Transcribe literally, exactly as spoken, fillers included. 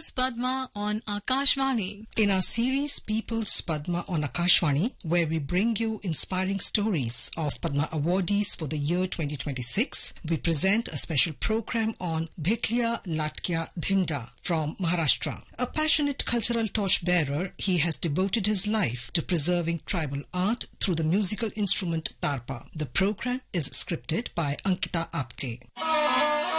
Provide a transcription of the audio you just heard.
People's Padma on Akashvani. In our series People's Padma on Akashvani, where we bring you inspiring stories of Padma awardees for the year twenty twenty-six, we present a special program on Bhetliya Latkya Dhinda from Maharashtra. A passionate cultural torchbearer, he has devoted his life to preserving tribal art through the musical instrument tarpa. The program is scripted by Ankita Apte.